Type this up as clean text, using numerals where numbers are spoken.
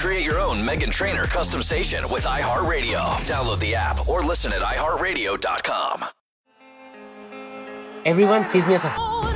Create your own Meghan Trainor custom station with iHeartRadio. Download the app or listen at iHeartRadio.com. Everyone sees me as a